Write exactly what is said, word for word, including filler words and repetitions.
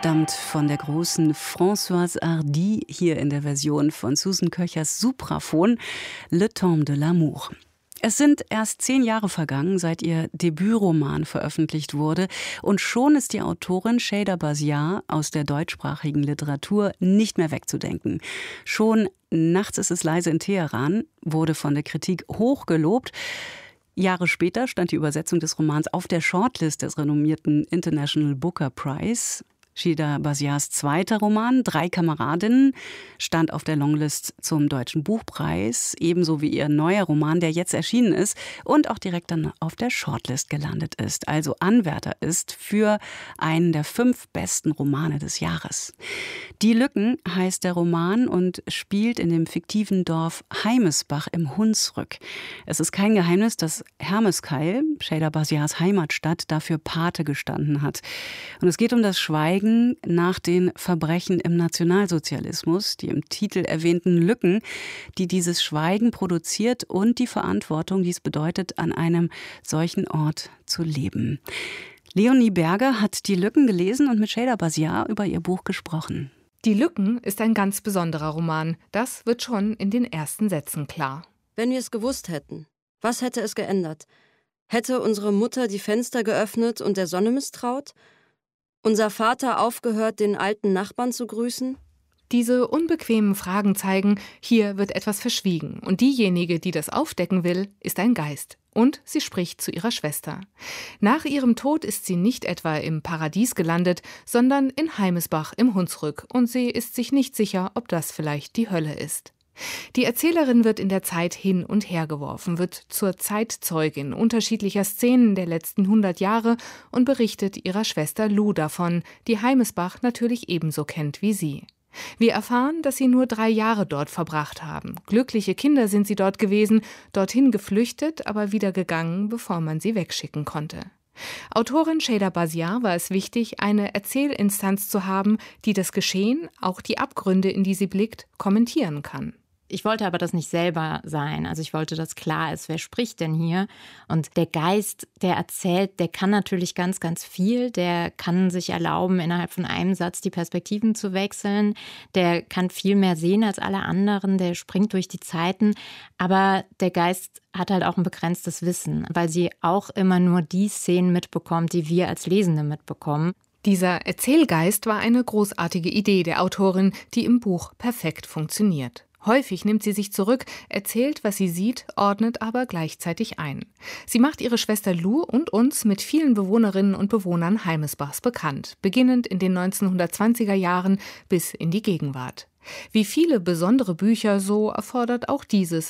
stammt von der großen Françoise Hardy, hier in der Version von Susan Köchers Supraphon, Le Temps de l'amour. Es sind erst zehn Jahre vergangen, seit ihr Debütroman veröffentlicht wurde. Und schon ist die Autorin Sheyda Basiar aus der deutschsprachigen Literatur nicht mehr wegzudenken. Schon Nachts ist es leise in Teheran wurde von der Kritik hoch gelobt. Jahre später stand die Übersetzung des Romans auf der Shortlist des renommierten International Booker Prize. Sheyda Basiars zweiter Roman, Drei Kameradinnen, stand auf der Longlist zum Deutschen Buchpreis, ebenso wie ihr neuer Roman, der jetzt erschienen ist und auch direkt dann auf der Shortlist gelandet ist, also Anwärter ist für einen der fünf besten Romane des Jahres. Die Lücken heißt der Roman und spielt in dem fiktiven Dorf Heimesbach im Hunsrück. Es ist kein Geheimnis, dass Hermeskeil, Sheyda Basiars Heimatstadt, dafür Pate gestanden hat. Und es geht um das Schweigen nach den Verbrechen im Nationalsozialismus, die im Titel erwähnten Lücken, die dieses Schweigen produziert und die Verantwortung, die es bedeutet, an einem solchen Ort zu leben. Leonie Berger hat die Lücken gelesen und mit Sheyda Basiar über ihr Buch gesprochen. Die Lücken ist ein ganz besonderer Roman. Das wird schon in den ersten Sätzen klar. Wenn wir es gewusst hätten, was hätte es geändert? Hätte unsere Mutter die Fenster geöffnet und der Sonne misstraut? Unser Vater aufgehört, den alten Nachbarn zu grüßen? Diese unbequemen Fragen zeigen, hier wird etwas verschwiegen. Und diejenige, die das aufdecken will, ist ein Geist. Und sie spricht zu ihrer Schwester. Nach ihrem Tod ist sie nicht etwa im Paradies gelandet, sondern in Heimesbach im Hunsrück. Und sie ist sich nicht sicher, ob das vielleicht die Hölle ist. Die Erzählerin wird in der Zeit hin und her geworfen, wird zur Zeitzeugin unterschiedlicher Szenen der letzten hundert Jahre und berichtet ihrer Schwester Lou davon, die Heimesbach natürlich ebenso kennt wie sie. Wir erfahren, dass sie nur drei Jahre dort verbracht haben. Glückliche Kinder sind sie dort gewesen, dorthin geflüchtet, aber wieder gegangen, bevor man sie wegschicken konnte. Autorin Sheyda Basiar war es wichtig, eine Erzählinstanz zu haben, die das Geschehen, auch die Abgründe, in die sie blickt, kommentieren kann. Ich wollte aber das nicht selber sein. Also ich wollte, dass klar ist, wer spricht denn hier? Und der Geist, der erzählt, der kann natürlich ganz, ganz viel. Der kann sich erlauben, innerhalb von einem Satz die Perspektiven zu wechseln. Der kann viel mehr sehen als alle anderen. Der springt durch die Zeiten. Aber der Geist hat halt auch ein begrenztes Wissen, weil sie auch immer nur die Szenen mitbekommt, die wir als Lesende mitbekommen. Dieser Erzählgeist war eine großartige Idee der Autorin, die im Buch perfekt funktioniert. Häufig nimmt sie sich zurück, erzählt, was sie sieht, ordnet aber gleichzeitig ein. Sie macht ihre Schwester Lou und uns mit vielen Bewohnerinnen und Bewohnern Heimesbachs bekannt, beginnend in den neunzehnhundertzwanziger Jahren bis in die Gegenwart. Wie viele besondere Bücher, so erfordert auch dieses